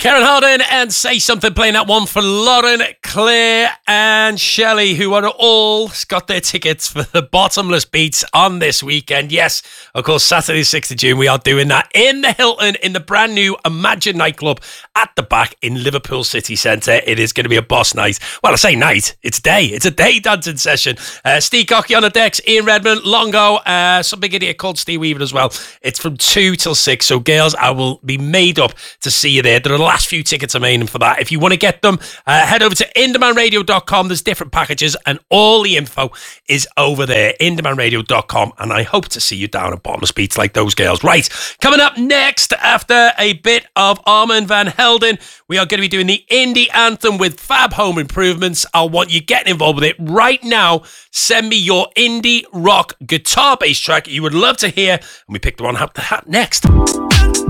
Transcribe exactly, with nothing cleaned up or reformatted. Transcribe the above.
Karen Harden and Say Something, playing that one for Lauren, Claire and Shelley, who are all got their tickets for the Bottomless Beats on this weekend. Yes, of course, Saturday sixth of June, we are doing that in the Hilton in the brand new Imagine nightclub at the back in Liverpool City Centre. It is going to be a boss night. Well, I say night, it's day. It's a day dancing session. Uh, Steve Cocky on the decks, Ian Redmond, Longo, uh, some big idiot called Steve Weaver as well. It's from two till six. So, girls, I will be made up to see you there. There are the last few tickets remaining for that. If you want to get them, uh, head over to indaman radio dot com. There's different packages and all the info is over there, indaman radio dot com. And I hope to see you down at Bottomless Beats like those girls. Right, coming up next, after a bit of Armand Van Helden, we are going to be doing the indie anthem with Fab Home Improvements. I want you getting involved with it right now. Send me your indie rock guitar bass track you would love to hear, and we pick the one up the hat next.